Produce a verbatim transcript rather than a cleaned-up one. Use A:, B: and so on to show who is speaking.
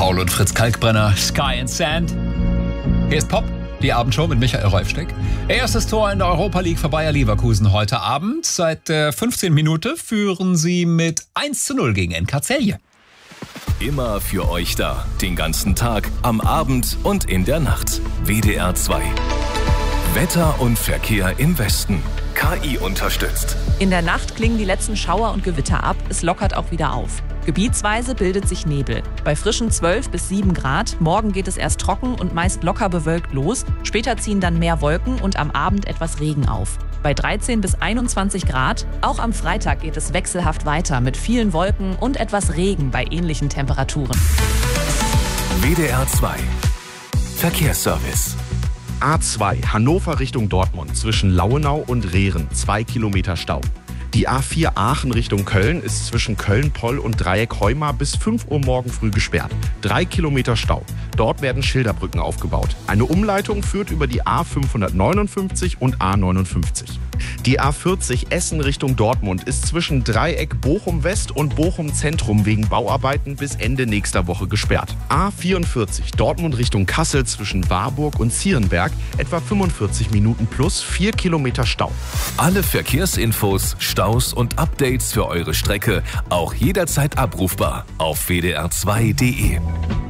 A: Paul und Fritz Kalkbrenner, Sky and Sand. Hier ist Pop, die Abendshow mit Michael Reufsteck. Erstes Tor in der Europa League für Bayer Leverkusen heute Abend. Seit der fünfzehnten Minute führen sie mit eins zu null gegen N K Celje.
B: Immer für euch da, den ganzen Tag, am Abend und in der Nacht. W D R zwei. Wetter und Verkehr im Westen. K I unterstützt.
C: In der Nacht klingen die letzten Schauer und Gewitter ab. Es lockert auch wieder auf. Gebietsweise bildet sich Nebel. Bei frischen zwölf bis sieben Grad. Morgen geht es erst trocken und meist locker bewölkt los. Später ziehen dann mehr Wolken und am Abend etwas Regen auf. Bei dreizehn bis einundzwanzig Grad. Auch am Freitag geht es wechselhaft weiter mit vielen Wolken und etwas Regen bei ähnlichen Temperaturen.
B: W D R zwei. Verkehrsservice.
D: A zwei, Hannover Richtung Dortmund, zwischen Lauenau und Rehren, zwei Kilometer Stau. Die A vier Aachen Richtung Köln ist zwischen Köln-Poll und Dreieck Heumar bis fünf Uhr morgen früh gesperrt. Drei Kilometer Stau. Dort werden Schilderbrücken aufgebaut. Eine Umleitung führt über die A fünfhundertneunundfünfzig und A neunundfünfzig. Die A vierzig Essen Richtung Dortmund ist zwischen Dreieck Bochum-West und Bochum-Zentrum wegen Bauarbeiten bis Ende nächster Woche gesperrt. A vierundvierzig Dortmund Richtung Kassel zwischen Warburg und Zierenberg etwa fünfundvierzig Minuten plus vier Kilometer Stau.
B: Alle Verkehrsinfos, Staus und Updates für eure Strecke auch jederzeit abrufbar auf w d r zwei punkt d e.